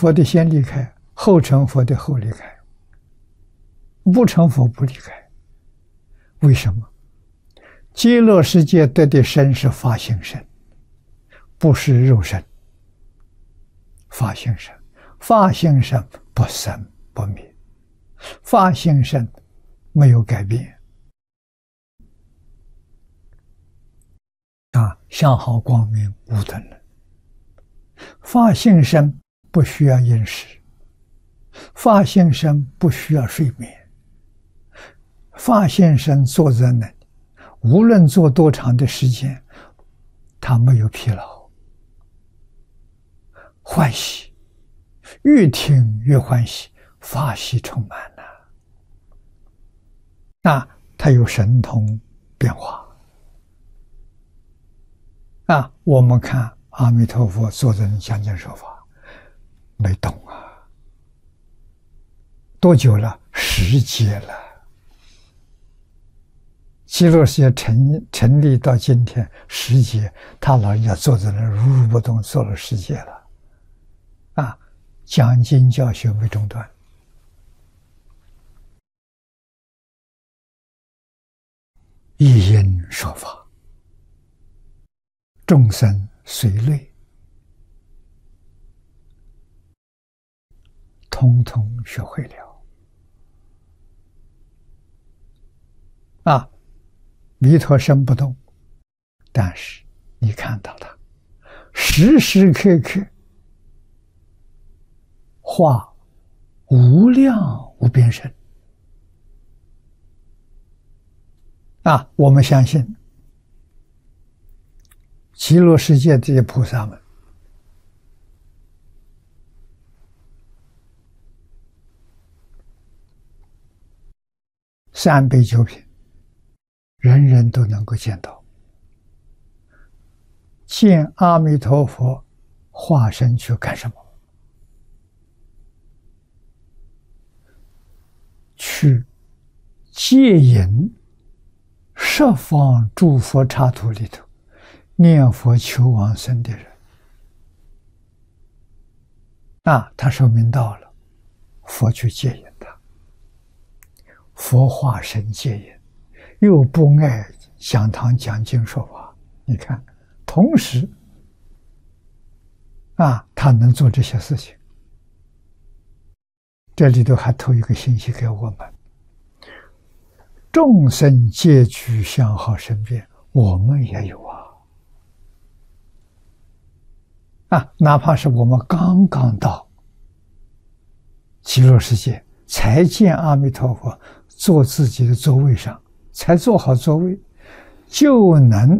佛的先离开，后成佛的后离开，不成佛不离开。为什么？极乐世界得的身是法性身，不是肉身。法性身，法性身不生不灭，法性身没有改变。相好光明无等人。法性身不需要饮食，法性身不需要睡眠，法性身坐在那里，无论坐多长的时间，他没有疲劳，欢喜，越听越欢喜，法喜充满了。他有神通变化。我们看阿弥陀佛坐在那讲经说法，没动啊，多久了？10劫了。极乐世界成立到今天10劫，他老人家坐在那如如不动，坐了10劫了。讲经教学没中断。一因说法，众生随类，通通学会了。弥陀身不动，但是你看到他时时刻刻化无量无边身。我们相信极乐世界这些菩萨们，三杯九品，人人都能够见到。见阿弥陀佛化身去干什么？去接引十方诸佛刹土里头念佛求往生的人。他寿命到了，佛去接引他，佛化身接引，又不爱讲堂讲经说法。你看，同时他能做这些事情。这里头还透一个信息给我们：众生皆具相好身边，我们也有哪怕是我们刚刚到极乐世界，才见阿弥陀佛，坐自己的座位上，才坐好座位，就能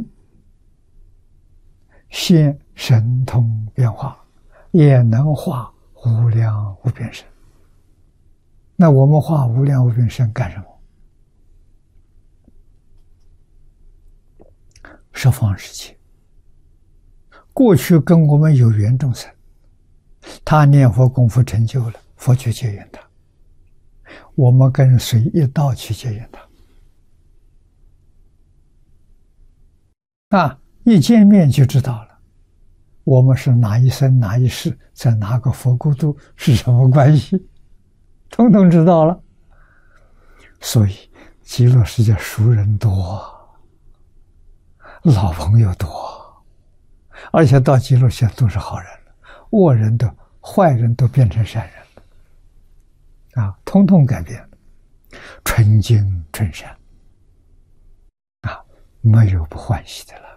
现神通变化，也能化无量无边身。那我们化无量无边身干什么？十方世界过去跟我们有缘众生，他念佛功夫成就了，佛去接引他，我们跟谁一道去接引他？一见面就知道了，我们是哪一生哪一世，在哪个佛国度，是什么关系，统统知道了。所以极乐世界熟人多，老朋友多，而且到极乐世界都是好人了，恶人的坏人都变成善人了，统统改变了，纯净纯善，没有不欢喜的了。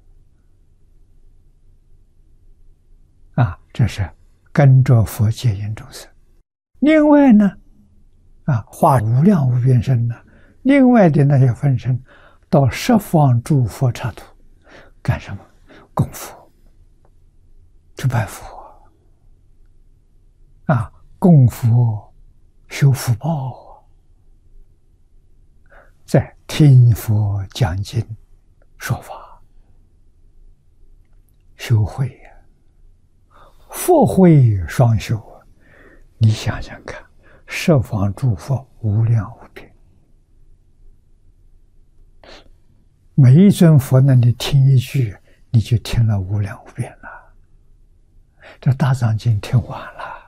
这是跟着佛接引众生。另外呢，化无量无边身呢，另外的那些分身到十方诸佛刹土干什么？供佛，去拜佛供佛修福报，在听佛讲经说法，修慧佛慧双修。你想想看，十方诸佛无量无边，每一尊佛那里听一句，你就听了无量无边了。这大藏经听完了。